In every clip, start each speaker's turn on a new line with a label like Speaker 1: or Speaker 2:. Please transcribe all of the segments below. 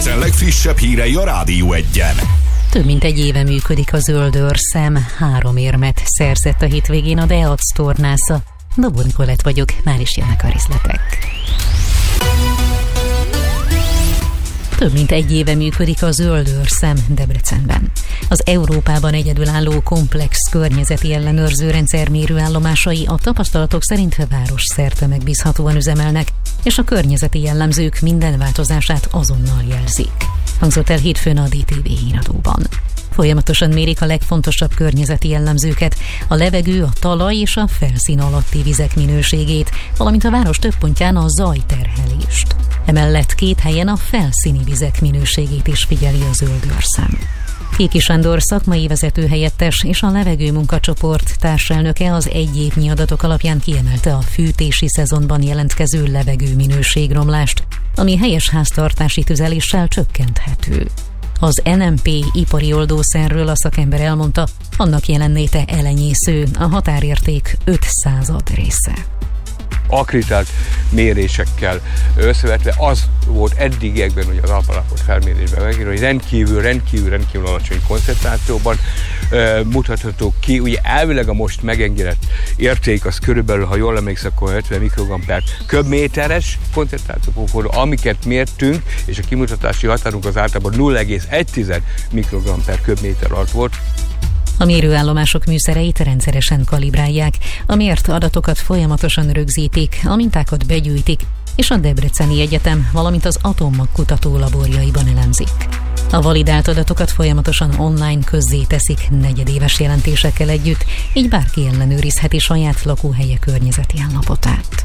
Speaker 1: Debrecen legfrissebb hírei a Rádió Egyen.
Speaker 2: Több mint egy éve működik a Zöldőrszem. 3 érmet szerzett a hétvégén a Deac tornásza. Dobó Nikolett vagyok, már is jönnek a részletek. Több mint egy éve működik a Zöldőrszem Debrecenben. Az Európában egyedülálló komplex környezeti ellenőrző rendszer mérőállomásai a tapasztalatok szerint városszerte megbízhatóan üzemelnek, és a környezeti jellemzők minden változását azonnal jelzik. Hangzott el hétfőn a DTV híradóban. Folyamatosan mérik a legfontosabb környezeti jellemzőket, a levegő, a talaj és a felszín alatti vizek minőségét, valamint a város több pontján a zajterhelést. Emellett 2 helyen a felszíni vizek minőségét is figyeli a Zöldőrszem. Kéki Sándor szakmai vezetőhelyettes és a levegő munkacsoport társelnöke az egyévnyi adatok alapján kiemelte a fűtési szezonban jelentkező levegőminőségromlást, ami helyes háztartási tüzeléssel csökkenthető. Az NMP ipari oldószerről a szakember elmondta, annak jelenléte elenyésző, a határérték 5/100 része.
Speaker 3: Akreditált mérésekkel összevetve az volt eddigiekben, hogy az alapalapot felmérésben megírva, hogy rendkívül alacsony koncentrációban mutatható ki. Ugye elvileg a most megengedett érték az körülbelül, ha jól emlékszem, akkor 50 mikrogram per köbméteres koncentrációpóforró, amiket mértünk, és a kimutatási határunk az általában 0,1 mikrogram per köbméter alatt volt.
Speaker 2: A mérőállomások műszereit rendszeresen kalibrálják, a mért adatokat folyamatosan rögzítik, a mintákat begyűjtik, és a Debreceni Egyetem, valamint az Atommag kutató laborjaiban elemzik. A validált adatokat folyamatosan online közzéteszik negyedéves jelentésekkel együtt, így bárki ellenőrizheti saját lakóhelye környezeti állapotát.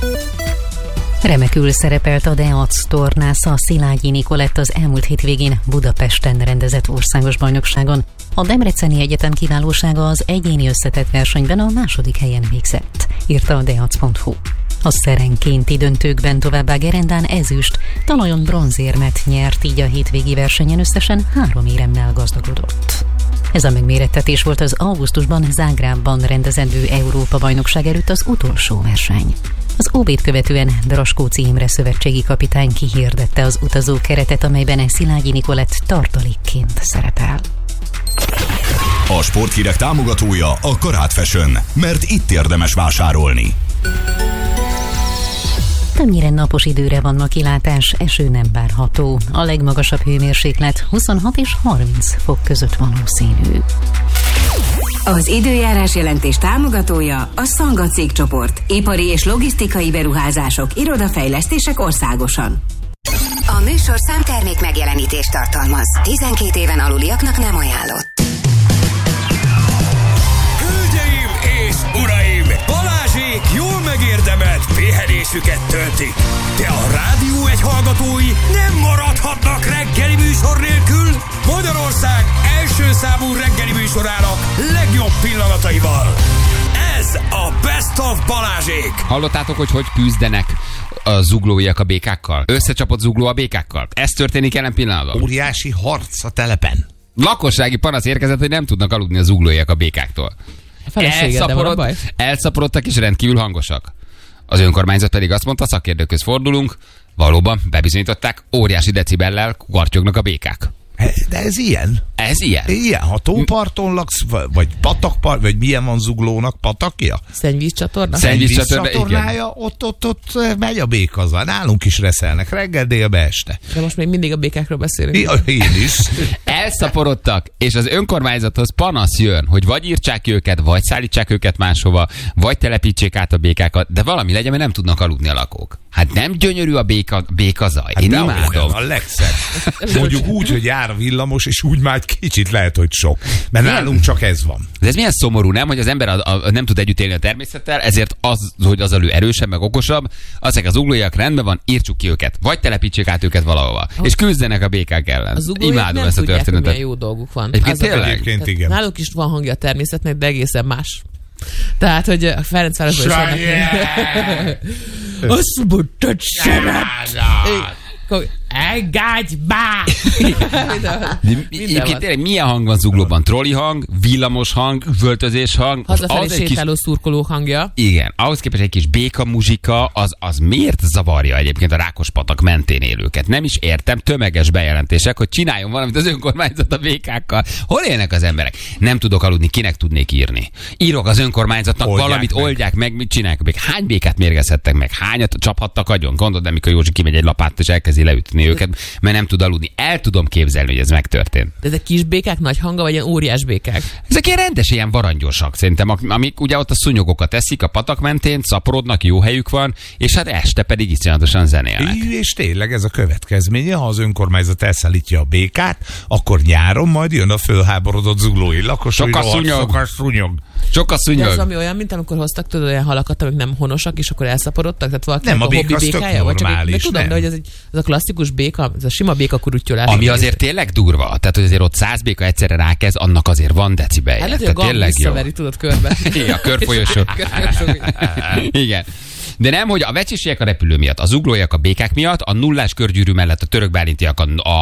Speaker 2: Remekül szerepelt a Deac tornásza Szilágyi Nikolett az elmúlt hétvégén Budapesten rendezett országos bajnokságon. A Debreceni Egyetem kiválósága az egyéni összetett versenyben a 2. helyen végzett, írta a deac.hu. A szerenkénti döntőkben továbbá gerendán ezüst, talajon bronzérmet nyert, így a hétvégi versenyen összesen 3 éremmel gazdagodott. Ez a megmérettetés volt az augusztusban Zágrábban rendezendő Európa-bajnokság előtt az utolsó verseny. Az OB-t követően Draskóci Imre szövetségi kapitány kihirdette az utazó keretet, amelyben Szilágyi Nikolett tartalékként szerepel.
Speaker 1: A sporthírek támogatója a Karát Fashion, mert itt érdemes vásárolni.
Speaker 2: Többnyire napos időre van ma kilátás, eső nem várható. A legmagasabb hőmérséklet 26 és 30 fok között valószínű.
Speaker 4: Az időjárás jelentés támogatója a Szanga cégcsoport. Ipari és logisztikai beruházások, irodafejlesztések országosan.
Speaker 5: A műsor számtermék megjelenítést tartalmaz. 12 éven aluliaknak nem ajánlott.
Speaker 6: Hölgyeim és uraim! Balázsék jól megérdemelt pihenésüket töltik. De a Rádió Egy hallgatói nem maradhatnak reggeli műsor nélkül. Magyarország első számú reggeli műsorának legjobb pillanataival. Ez a Best of Balázsék.
Speaker 7: Hallottátok, hogy küzdenek a zuglóiak a békákkal? Összecsapott zugló a békákkal? Ez történik jelen pillanatban?
Speaker 8: Óriási harc a telepen.
Speaker 7: Lakossági panasz érkezett, hogy nem tudnak aludni a zuglóiak a békáktól. Elszaporodtak és rendkívül hangosak. Az önkormányzat pedig azt mondta, szakértőkhöz fordulunk, valóban bebizonyították, óriási decibellel kukartyognak a békák.
Speaker 8: De ez ilyen?
Speaker 7: Ez ilyen?
Speaker 8: Ilyen, ha tóparton laksz, vagy patakpart, vagy milyen van Zuglónak, patakja? Szennyvízcsatornája, ott megy a békaza. Nálunk is reszelnek reggel, délbe, este.
Speaker 9: De most még mindig a békákról beszélünk.
Speaker 8: Én is.
Speaker 7: Elszaporodtak, és az önkormányzathoz panasz jön, hogy vagy írtsák őket, vagy szállítsák őket máshova, vagy telepítsék át a békákat, de valami legyen, mert nem tudnak aludni a lakók. Hát nem gyönyörű a békazaj. Én imádom.
Speaker 8: A legszebb. Mondjuk úgy, hogy jár a villamos, és úgy már egy kicsit lehet, hogy sok. Mert nálunk csak ez van.
Speaker 7: De ez milyen szomorú, nem? Hogy az ember nem tud együtt élni a természettel, ezért az, hogy az elő erősebb, meg okosabb, azok az zuglóiak rendben van, írtsuk ki őket. Vagy telepítsék át őket valahova. És küzdenek a békák ellen.
Speaker 9: Imádom ezt a történetet. Milyen jó dolguk van.
Speaker 7: Egyébként
Speaker 8: igen.
Speaker 9: Náluk is van hangja a természetnek, de egészen más. Tehát, hogy a Ferencvárosban is vannak. Azt mondtad, engedj bá!
Speaker 7: Tényleg milyen hang van zuglóban? Trolli hang, villamos hang, üvöltözés hang.
Speaker 9: Hazafelé sétáló szurkoló hangja.
Speaker 7: Igen, ahhoz képest egy kis béka muzsika, az miért zavarja egyébként a Rákospatak mentén élőket? Nem is értem, tömeges bejelentések, hogy csináljon valamit az önkormányzat a békákkal. Hol élnek az emberek? Nem tudok aludni, kinek tudnék írni? Írok az önkormányzatnak, valamit oldják meg, mit csinálják? Hány békát mérgezhettek meg? Hányat csaphattak agyon? Gondolod, amikor Józsi kimegy egy lapát és elkezdi leütni őket, mert nem tud aludni. El tudom képzelni, hogy ez megtörtént.
Speaker 9: De ezek kis békák, nagy hanga, vagy ilyen óriás békák?
Speaker 7: Ezek ilyen rendes, ilyen varangyósak szerintem, amik ugye ott a szúnyogokat eszik a patak mentén, szaporodnak, jó helyük van, és hát este pedig iszonyatosan zenélnek.
Speaker 8: És tényleg ez a következménye, ha az önkormányzat elszállítja a békát, akkor nyáron majd jön a fölháborodott zuglói lakos,
Speaker 7: Sok a szúnyog. Sok a szúnyog.
Speaker 9: De az ami olyan, mint amikor hoztak tudod olyan halakat, amik nem honosak, és akkor elszaporodtak, tehát valaki
Speaker 8: nem, a
Speaker 9: hobbi
Speaker 8: béka az tök
Speaker 9: békája, vagy csak
Speaker 8: normális,
Speaker 9: de tudom, de hogy ez a klasszikus béka, ez a sima béka kurutyolás.
Speaker 7: Ami azért tényleg durva, tehát hogy azért ott 100 béka egyszerre rákezd, annak azért van decibelje.
Speaker 9: Hát lehet, hogy a gomb visszaveri, tudod, körbe.
Speaker 7: Igen, a körfolyosó. Igen. De nem, hogy a vecsisiek a repülő miatt, a zuglóiak a békák miatt, a nullás körgyűrű mellett a törökbálintiak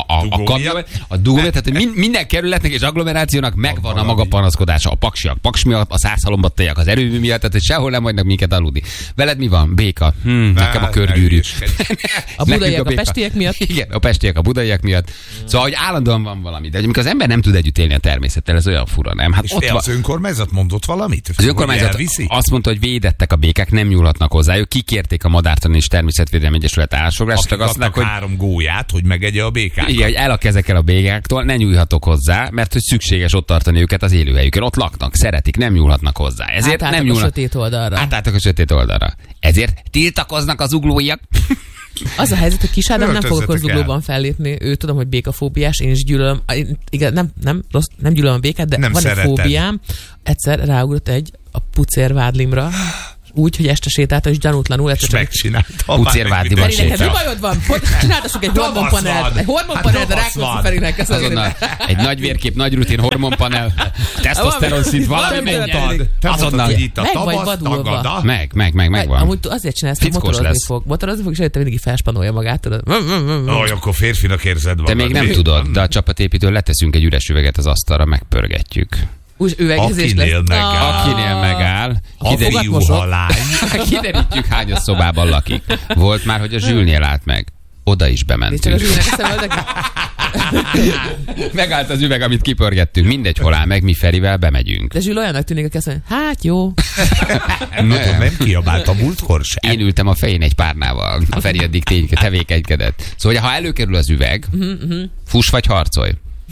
Speaker 7: a dugó miatt, tehát minden kerületnek és agglomerációnak megvan a maga panaszkodása. A paksiak paks miatt, a százhalombattiak az erőmű miatt, tehát sehol nem hagynak minket aludni. Veled mi van? Béka. Nekem a körgyűrű.
Speaker 9: A budaiak a pestiek miatt.
Speaker 7: Igen, a pestiek a budaiak miatt. Szóval, hogy állandóan van valami. De amikor az ember nem tud együtt élni a természettel, ez olyan fura, nem? Hát
Speaker 8: és ott az önkormányzat mondott valamit?
Speaker 7: Az önkormányzat azt mondta, hogy védettek a békák, nem nyúlhatnak hozzájuk. Kikérték a Madártani és Természetvédelmi Egyesület állásfoglalását.
Speaker 8: Akik adnak hogy 3 gólyát, hogy megegye a békákat.
Speaker 7: Igen, hogy el a kezekkel a békáktól, ne nyúlhatok hozzá, mert hogy szükséges ott tartani őket az élőhelyükön. Ott laknak, szeretik, nem nyúlhatnak hozzá. Ezért nem nyúlnak.
Speaker 9: A sötét oldalra.
Speaker 7: Átálltak a sötét oldalra. Ezért tiltakoznak az zuglóiak.
Speaker 9: Az a helyzet, hogy Kis Ádám nem fog akkor zuglóban fellépni. Ő tudom, hogy békafóbiás, én is gyűlölöm. Igen, nem gyűlölöm a békát, de
Speaker 8: nem
Speaker 9: van
Speaker 8: szereted.
Speaker 9: Egy fóbiám. Egyszer ráugrott egy a pucérvádlimra. Úgy, hogy este sétálta, és gyanútlanul.
Speaker 8: És megcsinálta.
Speaker 7: Pucérvádliban
Speaker 9: sétál. Mi bajod van? Csináltassuk egy hormonpanelt. Egy hormonpanel, de Rákóczi Ferinek
Speaker 7: azonnal. Egy nagy vérkép, nagy rutin hormonpanel. Tesztoszteron szint valami menjen.
Speaker 8: Azonnal.
Speaker 9: Meg vagy vadulva.
Speaker 7: Megvan.
Speaker 9: Amúgy azért csinálsz, hogy motorozni fog. Motorozni fog, és előtte mindig felspanolja magát.
Speaker 8: Akkor férfinak érzed magad.
Speaker 7: Te még nem tudod, de a csapatépítőn leteszünk egy üres üveget az asztalra, megpörgetjük.
Speaker 8: Akinél
Speaker 7: megáll. Kiderítjük, hány a szobában lakik. Volt már, hogy a Zsülnél állt meg. Oda is bementünk. Megállt az üveg, amit kipörgettünk. Mindegy, hol áll meg, mi Ferivel bemegyünk.
Speaker 9: De Zsül olyannak tűnik, hogy azt hát jó.
Speaker 8: Nem kiabált a múltkor sem.
Speaker 7: Én ültem a fején egy párnával. A Feri addig tevékenykedett. Szóval, ha előkerül az üveg, fuss vagy harcolj.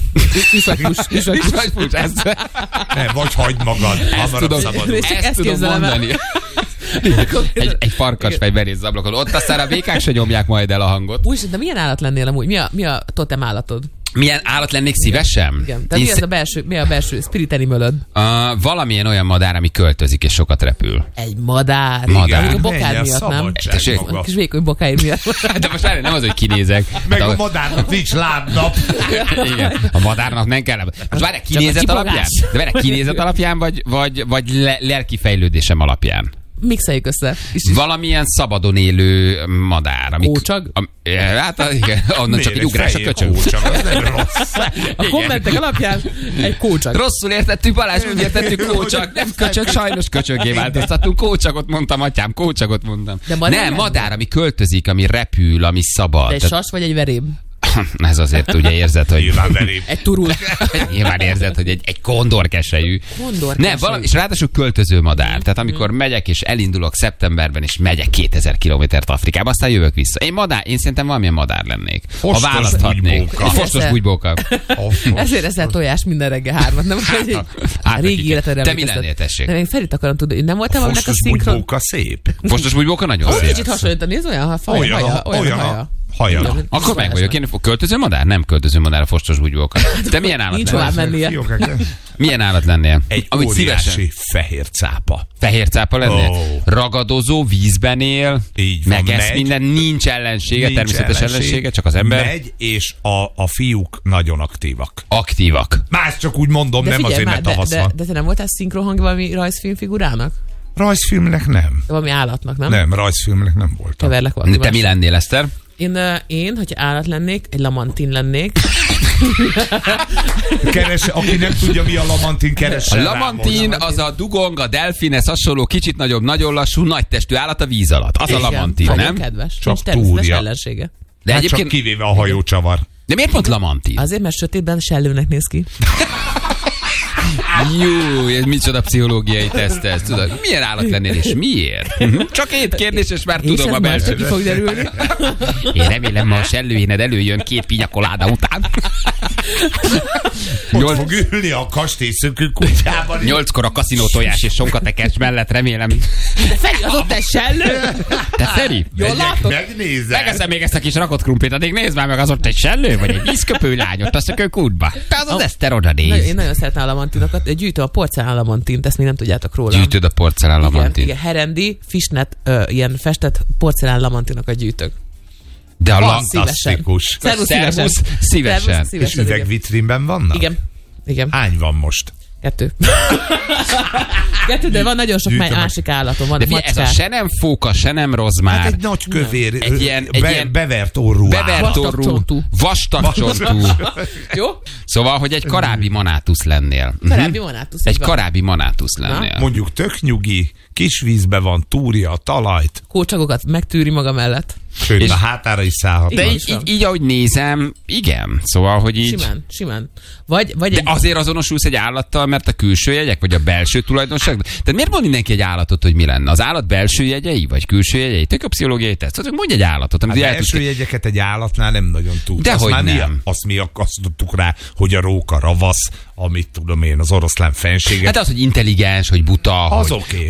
Speaker 8: Vagy hagyd magad.
Speaker 7: Ezt tudom mondani. Egy farkasfej benéz az ablakon. Ott aztán a békák se nyomják majd el a hangot.
Speaker 9: Úgy, de milyen állat lennél amúgy? Mi a totem állatod?
Speaker 7: Milyen állat lennék szívesen?
Speaker 9: Igen. Tehát mi a belső spirit animalod?
Speaker 7: Valamilyen olyan madár, ami költözik és sokat repül.
Speaker 9: Egy madár.
Speaker 7: Madár.
Speaker 9: A bokád miatt, nem? A kis vékony bokáid miatt.
Speaker 7: De most nem az, hogy kinézek.
Speaker 8: Meg a madárnak nincs lábnap.
Speaker 7: Igen. A madárnak nem kell. Most várj, kinézet alapján? De várj, kinézet alapján, vagy lelki fejlődésem alapján?
Speaker 9: Mixeljük össze.
Speaker 7: Valamilyen szabadon élő madár.
Speaker 9: Kócsag?
Speaker 7: Hát igen, onnan csak egy ugrás a köcsög.
Speaker 9: A kommentek alapján egy kócsag.
Speaker 7: Rosszul értettük, Balázs, úgy értettük, kócsag. Nem köcsög, sajnos köcsögé változtattunk. Kócsagot mondtam, atyám, kócsagot mondtam. Nem, madár, ami költözik, ami repül, ami szabad.
Speaker 9: De egy sas vagy egy veréb?
Speaker 7: Ez azért ugye érzed, hogy...
Speaker 9: Egy turul.
Speaker 7: Nyilván érzed, hogy egy kondorkeselyű. Nem, valami, és ráadásul költöző madár. Tehát amikor megyek és elindulok szeptemberben, és megyek 2000 kilométert Afrikába, aztán jövök vissza. Én szerintem valamilyen madár lennék. Ha választhatnék. Egy fostos bugybóka.
Speaker 9: Ezért eszel tojás minden reggel 3-at, nem? A régi életedre.
Speaker 7: Te mi lennél, tessék?
Speaker 9: Én Ferit akarom tudni. Nem voltál valaminek a
Speaker 8: szinkron? Fostos bugybóka szép.
Speaker 7: Fostos bugybóka nagyon szép.
Speaker 9: Kicsit hasonlítani, ez olyan haja.
Speaker 7: Haja. Akkor meg vagyok. Én költöző madár? Nem költöző madár a fostos bugybóka. Te milyen állat
Speaker 9: nincs hová mennie.
Speaker 7: Milyen állat lennél?
Speaker 8: Egy óriási fehér cápa.
Speaker 7: Fehér cápa lennél? Ragadozó, vízben él, megesz minden, nincs ellensége, természetes ellensége, csak az ember.
Speaker 8: Megy, és a fiúk nagyon aktívak.
Speaker 7: Aktívak.
Speaker 8: Más csak úgy mondom, de nem figyelj, azért, mert tavasz van.
Speaker 9: De te nem voltál szinkronhang valami rajzfilmfigurának?
Speaker 8: Rajzfilmnek nem.
Speaker 9: Valami állatnak, nem?
Speaker 8: Nem, rajzfilmnek nem voltam.
Speaker 9: Keverlek valami.
Speaker 7: Te mi lennél, Eszter?
Speaker 9: Én, hogyha állat lennék, egy lamantin lennék.
Speaker 8: Aki nem tudja, mi a lamantin, keresse.
Speaker 7: A lamantin az a dugong, a delfin, ez hasonló, kicsit nagyobb, nagyon lassú, nagy testű állat a víz alatt. Az a lamantin,
Speaker 9: nagyon
Speaker 7: nem?
Speaker 9: Kedves.
Speaker 8: Csak
Speaker 9: természetes
Speaker 8: túrja.
Speaker 9: ellensége.
Speaker 7: De
Speaker 8: Hát
Speaker 7: egyébként...
Speaker 8: csak kivéve a hajócsavar.
Speaker 7: De miért pont lamantin?
Speaker 9: Azért, mert sötétben sellőnek néz ki.
Speaker 7: Jó, ez micsoda pszichológiai teszt ez, tudod? Milyen állat lennél és miért? Csak egy kérdés, és már tudom a
Speaker 9: belső.
Speaker 7: belső.
Speaker 9: És fog derülni.
Speaker 7: Én remélem, ma a sellőéned előjön 2 pinyakoláda után.
Speaker 8: Ott fog ülni a kastélyszökő kutyában.
Speaker 7: 8-kor a kaszinó tojás és sonkatekes mellett, remélem.
Speaker 9: De Feri, az ott egy sellő?
Speaker 7: Te Feri?
Speaker 9: Jól látod?
Speaker 8: Megnézem.
Speaker 7: Megeszem még ezt a kis rakott krumplit, addig nézd már meg, az ott egy sellő, vagy egy vízköpő lány, ott a szökőkútba. Te az Eszter oda néz.
Speaker 9: Én nagyon szeretem a lamantinokat. Gyűjtöm a porcelán lamantint, ezt még nem tudjátok róla.
Speaker 7: Gyűjtöd a porcelán lamantint.
Speaker 9: Igen, herendi, fishnet, ilyen festett porcelán lamantinokat gyűjtök.
Speaker 7: De a
Speaker 8: fantasztikus.
Speaker 7: Szervusz, szívesen.
Speaker 8: És üvegvitrínben vannak?
Speaker 9: Igen.
Speaker 8: Hány van most?
Speaker 9: 2. 2, de van nagyon sok másik állaton. Van
Speaker 7: de ez a se nem fóka, se nem rozmár.
Speaker 8: Hát egy nagy kövér,
Speaker 7: egy ilyen
Speaker 8: bevert orrú
Speaker 7: vastag csontú.
Speaker 9: Jó?
Speaker 7: Szóval, hogy egy karábi manátusz lennél.
Speaker 9: Karábi manátusz.
Speaker 7: Egy karábi manátusz lennél.
Speaker 8: Mondjuk tök nyugi, kis vízbe van, túrja a talajt.
Speaker 9: Kócsagokat megtűri maga mellett.
Speaker 8: Sőt, a hátára is szállhat.
Speaker 7: De így, ahogy nézem, igen. Szóval, hogy így...
Speaker 9: Simán. Vagy
Speaker 7: de azért azonosulsz egy állattal, mert a külső jegyek, vagy a belső tulajdonság? Tehát miért mond mindenki egy állatot, hogy mi lenne? Az állat belső jegyei, vagy külső jegyei? Tök a pszichológiai teszt. Mondj egy állatot.
Speaker 8: A belső jegyeket egy állatnál nem nagyon tud.
Speaker 7: Dehogy nem.
Speaker 8: Azt mi akasztottuk rá, hogy a róka ravasz, amit tudom én, az oroszlán fenséget.
Speaker 7: Hát az, hogy intelligens, hogy buta,
Speaker 8: az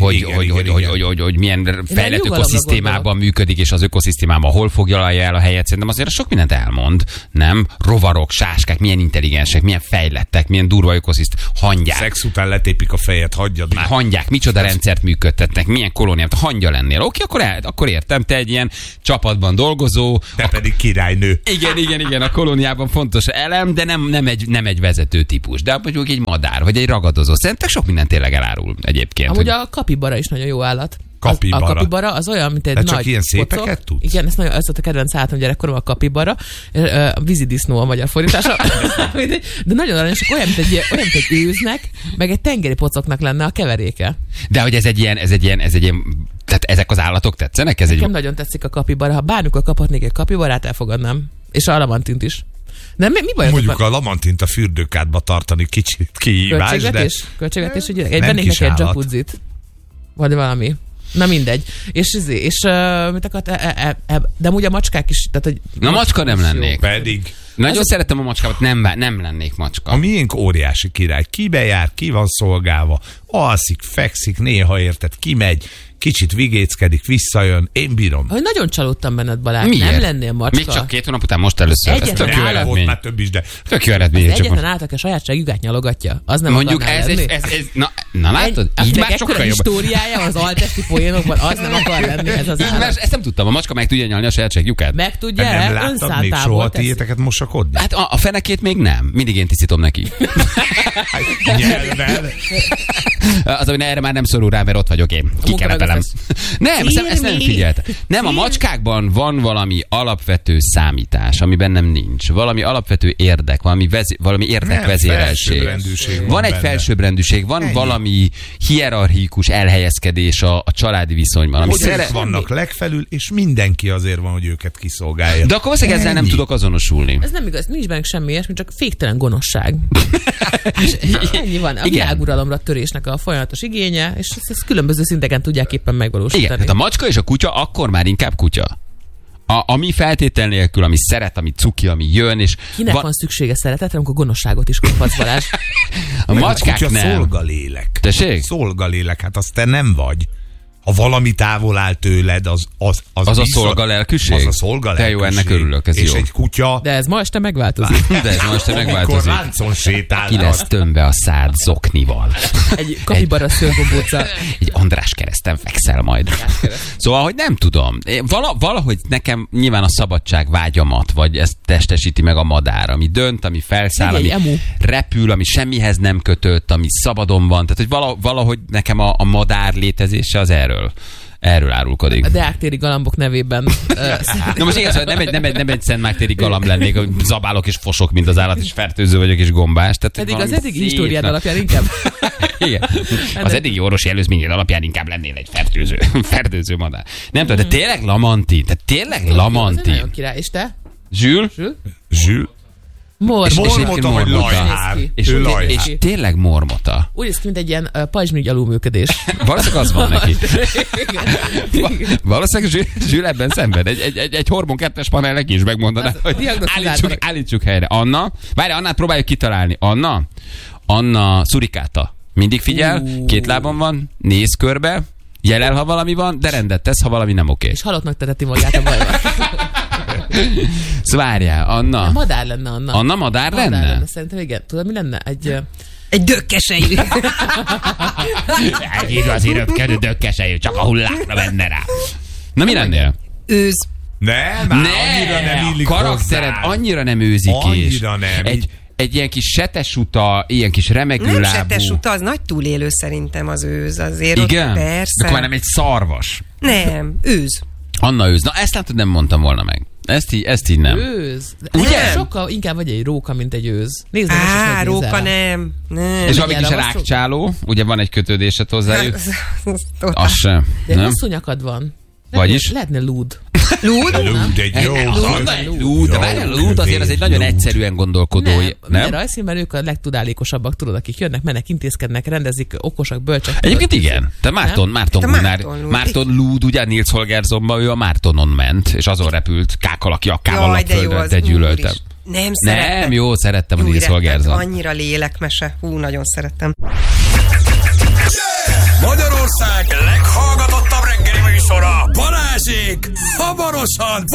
Speaker 7: hogy milyen fejlett ökoszisztémában működik, és az ökoszisztémában hol foglalja el a helyet. Szerintem azért sok mindent elmond, nem? Rovarok, sáskák, milyen intelligensek, milyen fejlettek, milyen durva ökoszisztém, hangyák.
Speaker 8: Szex után letépik a fejet, hagyjad már.
Speaker 7: Hangyák, micsoda rendszert működtetnek, milyen kolóniát, hangya lennél. Oké, akkor értem, te egy ilyen csapatban dolgozó.
Speaker 8: Te pedig királynő.
Speaker 7: Igen, a kolóniában fontos elem, de nem egy vezető típus. De mondjuk egy madár, vagy egy ragadozó. Szerintem sok mindent tényleg elárul egyébként.
Speaker 9: Amúgy a kapibara is nagyon jó állat. A kapibara az olyan, mint egy
Speaker 8: de
Speaker 9: nagy
Speaker 8: csak ilyen szépeket tudsz?
Speaker 9: Igen, ez volt a kedvenc állatom gyerekkorom, a kapibara. A vízidisznó a magyar fordítása. De nagyon aranyosak, olyan, mint egy őznek, meg egy tengeri pocoknak lenne a keveréke.
Speaker 7: De hogy ez egy ilyen, tehát ezek az állatok tetszenek?
Speaker 9: Nekem nagyon tetszik a kapibara. Ha bármikor kaphatnék egy kapibarát, elfogadnám. És a lamantint is. De mi baj?
Speaker 8: Mondjuk a lamantint a fürdőkádba tartani kicsit kihívás,
Speaker 9: Költségvetés, ugye? Vennék neki egy jacuzzit. Vagy valami. Na mindegy. És mit akart? De amúgy a macskák is. Tehát, hogy
Speaker 7: na macska nem lennék.
Speaker 8: Pedig.
Speaker 7: Nagyon szeretem a macskámat, nem lennék macska.
Speaker 8: A miénk óriási király. Kibe jár, ki van szolgálva, alszik, fekszik, néha érted, kimegy, kicsit vigéckedik, visszajön, én bírom.
Speaker 9: Hogy nagyon csalódtam benned, Balázs.
Speaker 7: Miért?
Speaker 9: Nem lennél macska.
Speaker 7: Még csak 2 hónap után most először. Ez tök jó eredmény.
Speaker 8: Már több is, de
Speaker 7: tök jó eredmény.
Speaker 9: Egyetlen állat, a sajátságügát nyalogatja. Az nem
Speaker 7: mondjuk ez na látod? Így már sokkal jobb.
Speaker 9: Históriája az altesti poénokban, az nem akar lenni ez az állat.
Speaker 7: Ezt nem tudtam, a macska meg tudja nyalni a sajátságjukát.
Speaker 9: Meg tudja,
Speaker 8: nem láttad még soha tiéteket mosakodni?
Speaker 7: Hát a fenekét még nem. Mindig én tisztítom neki.
Speaker 8: Nyelvvel.
Speaker 7: Az, hogy erre már nem szorul rá, mert ott vagyok én. Kikerepelem. Nem, ezt nem figyelt. Nem, a macskákban van valami alapvető számítás, amiben nem nincs. Valami alapvető érdek, valami érdekvezérelség. Van egy felsőbbrendűség, van valami hierarchikus elhelyezkedés a családi viszonyban.
Speaker 8: Hogy vannak legfelül, és mindenki azért van, hogy őket kiszolgálja.
Speaker 7: De akkor valószínűleg ezzel nem tudok azonosulni.
Speaker 9: Ez nem igaz, nincs bennük semmi ilyesmi, csak féktelen gonoszság. Ennyi van. A világuralomra törésnek a folyamatos igénye, és ezt különböző szinteken tudják éppen megvalósítani.
Speaker 7: Igen, hát a macska és a kutya akkor már inkább kutya. Ami feltétel nélkül, ami szeret, ami cuki, ami jön, és...
Speaker 9: Kinek van szüksége szeretetre, amikor gonoszságot is kaphatsz, Balázs?
Speaker 7: A macskák
Speaker 8: a
Speaker 7: nem.
Speaker 8: Szolgalélek.
Speaker 7: Tessék?
Speaker 8: Szolgalélek, hát azt te nem vagy. Ha valami távol áll tőled, az
Speaker 7: a szolgalelkűség?
Speaker 8: Az a szolgalelkűség.
Speaker 7: Te jó, ennek örülök, ez
Speaker 8: és
Speaker 7: jó.
Speaker 8: egy kutya...
Speaker 9: De ez ma este megváltozik.
Speaker 8: Amikor láncon sétál.
Speaker 7: Ki lesz tömve a szád zoknival.
Speaker 9: Egy kapibara szőrgombóca.
Speaker 7: Egy András kereszten fekszel majd. Szóval, hogy nem tudom. Valahogy nekem nyilván a szabadság vágyamat, vagy ezt testesíti meg a madár, ami dönt, ami felszáll, ami repül, ami semmihez nem kötött, ami szabadon van. Tehát, hogy valahogy nekem a madár létezése az erről Erről árulkodik.
Speaker 9: A deáktéri galambok nevében.
Speaker 7: Na most igaz, hogy nem egy szentmártéri galamb lennék, hogy zabálok és fosok, mint az állat, és fertőző vagyok és gombás. Tehát
Speaker 9: pedig az eddigi históriád alapján inkább.
Speaker 7: Igen. Az eddigi orvosi előzményed alapján inkább lennél egy fertőző madár. Nem tudom, de tényleg Lamantin.
Speaker 9: Nagyon király. És te?
Speaker 7: Zsül?
Speaker 8: Mormota vagy lajhár.
Speaker 7: És tényleg mormota.
Speaker 9: Úgy néz ki, mint egy ilyen pajzsmirigy alulműködés.
Speaker 7: Valószínűleg az van neki. Valószínűleg Zsül ebben szemben. Egy hormon 2-es panelnek is megmondaná, hogy állítsuk helyre. Anna, várj, Annát próbáljuk kitalálni. Anna szurikáta. Mindig figyel, 2 lábon van, néz körbe, jelel, ha valami van, de rendet tesz, ha valami nem oké.
Speaker 9: És halottnak teteti magát a bajban.
Speaker 7: Szóval várjál, Anna.
Speaker 9: Madár lenne Anna.
Speaker 7: Anna madár lenne?
Speaker 9: Szerintem igen. Tudod, mi lenne?
Speaker 2: Egy dökkesejű.
Speaker 7: Egy igazi röpkedő dökkesejű, csak a hullákra menne rá. Na mi lennél?
Speaker 2: Őz.
Speaker 8: Annyira nem illik
Speaker 7: karaktered
Speaker 8: hozzá.
Speaker 7: Annyira nem őzik
Speaker 8: Annyira nem.
Speaker 7: Egy ilyen kis setesuta, ilyen kis remegő lábú.
Speaker 10: Nem setesuta, az nagy túlélő szerintem az őz. Azért
Speaker 7: igen?
Speaker 10: Persze.
Speaker 7: Akkor nem egy szarvas.
Speaker 10: Nem, őz.
Speaker 7: Anna őz. Na ezt látod, nem mondtam volna meg. Ezt így nem.
Speaker 9: Őz.
Speaker 7: Ugye?
Speaker 9: Sokkal inkább vagy egy róka, mint egy őz. Nézd meg,
Speaker 10: Á, róka nem.
Speaker 7: És valami kis rákcsáló, ugye van egy kötődésed hozzájuk. Az sem.
Speaker 9: De
Speaker 7: nem?
Speaker 9: hosszú nyakad van.
Speaker 7: Vagyis?
Speaker 9: Lehetne lúd.
Speaker 10: Lúd?
Speaker 8: Lúd egy jó.
Speaker 7: Lúd azért az egy nagyon egyszerűen gondolkodó.
Speaker 9: Nem? Rajzfilmben ők a legtudálékosabbak, tudod, akik jönnek, mennek, intézkednek, rendezik, okosak, bölcsek.
Speaker 7: Egyébként igen. Te Márton Lúd, ugye Nils Holgerssonban ő a Mártonon ment, és azon repült kákkal a földön, te gyűlöltem.
Speaker 10: Nem szerettem.
Speaker 7: Nem, jó, szerettem a Nils Holgersson.
Speaker 10: Annyira lélekmese. Nagyon szerettem.
Speaker 6: Magyarország leghallgatottabb reggeli műsora, Balázsék hamarosan